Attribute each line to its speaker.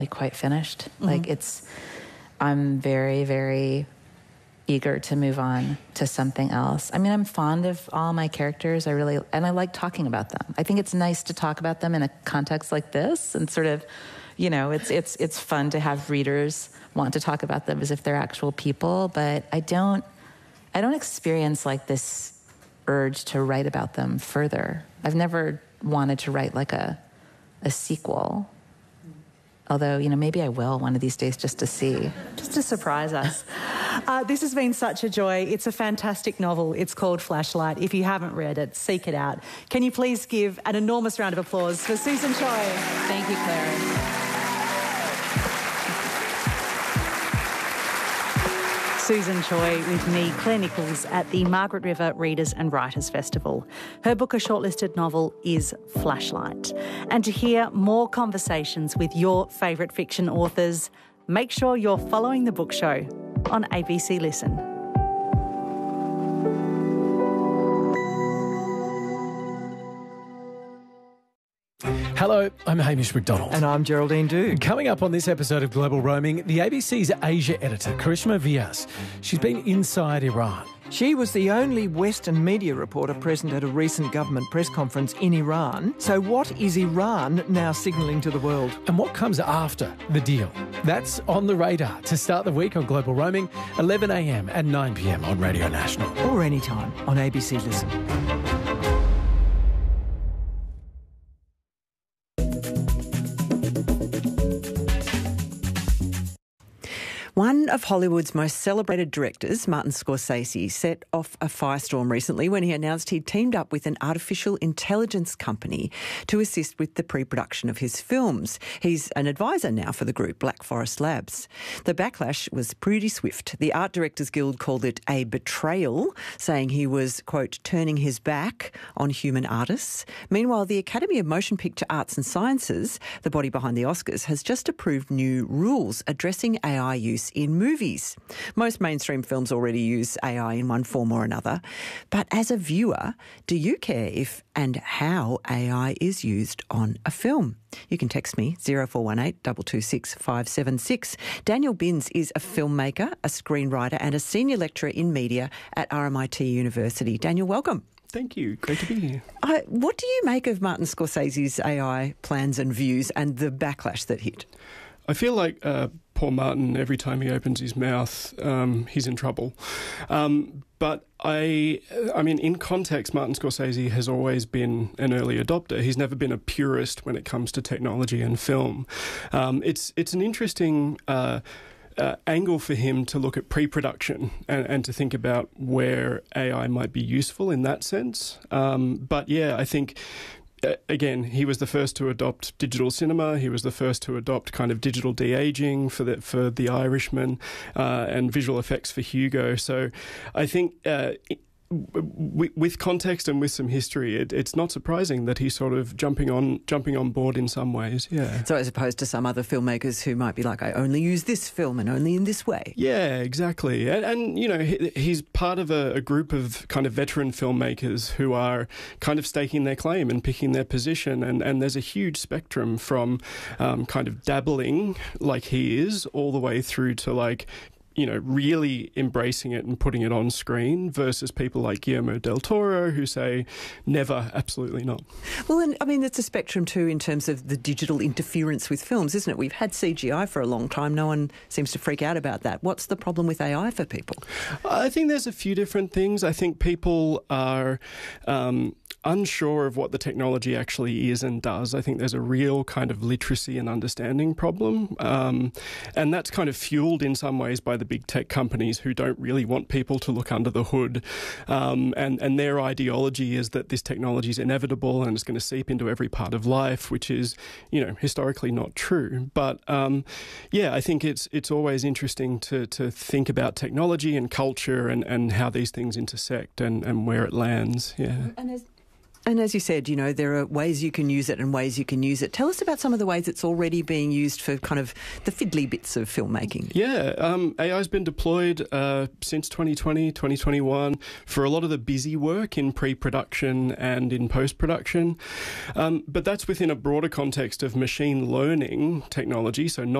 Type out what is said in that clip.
Speaker 1: quite finished. I'm very, very eager to move on to something else. I mean, I'm fond of all my characters. And I like talking about them. I think it's nice to talk about them in a context like this and sort of, it's fun to have readers want to talk about them as if they're actual people, but I don't experience like this urge to write about them further. I've never wanted to write like a sequel. Although, maybe I will one of these days just to see.
Speaker 2: Just to surprise us. This has been such a joy. It's a fantastic novel. It's called Flashlight. If you haven't read it, seek it out. Can you please give an enormous round of applause for Susan Choi?
Speaker 1: Thank you, Claire.
Speaker 2: Susan Choi with me, Claire Nichols, at the Margaret River Readers and Writers Festival. Her book, a shortlisted novel, is Flashlight. And to hear more conversations with your favourite fiction authors, make sure you're following The Book Show on ABC Listen.
Speaker 3: Hello, I'm Hamish McDonald.
Speaker 4: And I'm Geraldine Doogue.
Speaker 3: Coming up on this episode of Global Roaming, the ABC's Asia editor, Karishma Vyas. She's been inside Iran.
Speaker 4: She was the only Western media reporter present at a recent government press conference in Iran. So what is Iran now signalling to the world?
Speaker 3: And what comes after the deal? That's on the radar to start the week on Global Roaming, 11 a.m. and 9 p.m. on Radio National.
Speaker 4: Or anytime on ABC Listen. One of Hollywood's most celebrated directors, Martin Scorsese, set off a firestorm recently when he announced he'd teamed up with an artificial intelligence company to assist with the pre-production of his films. He's an advisor now for the group Black Forest Labs. The backlash was pretty swift. The Art Directors Guild called it a betrayal, saying he was, quote, turning his back on human artists. Meanwhile, the Academy of Motion Picture Arts and Sciences, the body behind the Oscars, has just approved new rules addressing AI use in movies. Most mainstream films already use AI in one form or another. But as a viewer, do you care if and how AI is used on a film? You can text me 0418 226 576. Daniel Binns is a filmmaker, a screenwriter and a senior lecturer in media at RMIT University. Daniel, welcome.
Speaker 5: Thank you. Great to be here.
Speaker 4: What do you make of Martin Scorsese's AI plans and views and the backlash that hit?
Speaker 5: I feel like poor Martin, every time he opens his mouth, he's in trouble. But I mean, in context, Martin Scorsese has always been an early adopter. He's never been a purist when it comes to technology and film. It's an interesting angle for him to look at pre-production and to think about where AI might be useful in that sense. But yeah, I think again, he was the first to adopt digital cinema. He was the first to adopt kind of digital de-aging for the Irishman and visual effects for Hugo. So I think with context and with some history, it's not surprising that he's sort of jumping on board in some ways. Yeah.
Speaker 4: So as opposed to some other filmmakers who might be like, I only use this film and only in this way.
Speaker 5: Yeah, exactly. And you know, he's part of a group of kind of veteran filmmakers who are kind of staking their claim and picking their position. And there's a huge spectrum from kind of dabbling like he is all the way through to like, you know, really embracing it and putting it on screen versus people like Guillermo del Toro who say never, absolutely not.
Speaker 4: Well, and I mean, it's a spectrum too in terms of the digital interference with films, isn't it? We've had CGI for a long time. No one seems to freak out about that. What's the problem with AI for people?
Speaker 5: I think there's a few different things. I think people are unsure of what the technology actually is and does. I think there's a real kind of literacy and understanding problem. And that's kind of fueled in some ways by the big tech companies who don't really want people to look under the hood. And their ideology is that this technology is inevitable and it's going to seep into every part of life, which is, you know, historically not true. But yeah, I think it's always interesting to think about technology and culture and how these things intersect and where it lands. Yeah.
Speaker 4: And And as you said, you know, there are ways you can use it and ways you can use it. Tell us about some of the ways it's already being used for kind of the fiddly bits of filmmaking.
Speaker 5: Yeah, AI's been deployed since 2020, 2021 for a lot of the busy work in pre-production and in post-production. But that's within a broader context of machine learning technology, so not